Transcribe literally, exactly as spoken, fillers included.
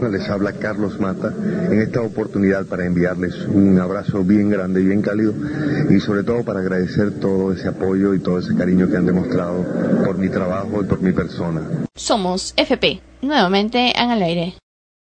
Les habla Carlos Mata en esta oportunidad para enviarles un abrazo bien grande, bien cálido y sobre todo para agradecer todo ese apoyo y todo ese cariño que han demostrado por mi trabajo y por mi persona. Somos F P, nuevamente en el aire.